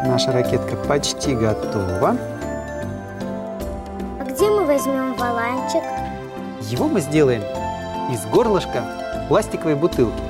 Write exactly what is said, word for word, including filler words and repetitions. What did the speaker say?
Наша ракетка почти готова. А где мы возьмем валанчик? Его мы сделаем из горлышка пластиковой бутылки.